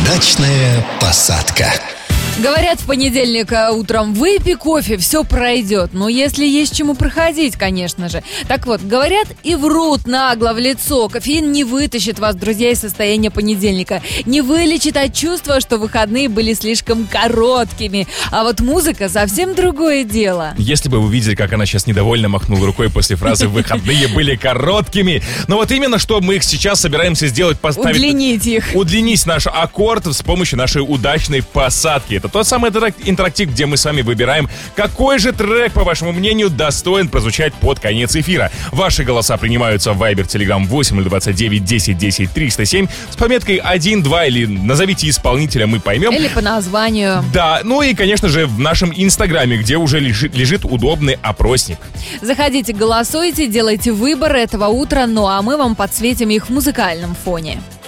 Удачная посадка. Говорят, в понедельник утром выпей кофе, все пройдет. Но если есть чему проходить, конечно же. Так вот, говорят и врут нагло в лицо. Кофеин не вытащит вас, друзья, из состояния понедельника. Не вылечит от чувства, что выходные были слишком короткими. А вот музыка совсем другое дело. Если бы вы видели, как она сейчас недовольно махнула рукой после фразы «выходные были короткими». Но вот именно что мы их сейчас собираемся сделать, поставить... Удлинить их. Удлинить наш аккорд с помощью нашей удачной посадки. Это тот самый интерактив, где мы с вами выбираем, какой же трек, по вашему мнению, достоин прозвучать под конец эфира. Ваши голоса принимаются в Viber, Telegram 8029 10 10 307 с пометкой 1, 2 или назовите исполнителя, мы поймем. Или по названию. Да, ну и, конечно же, в нашем Инстаграме, где уже лежит удобный опросник. Заходите, голосуйте, делайте выбор этого утра, ну а мы вам подсветим их в музыкальном фоне.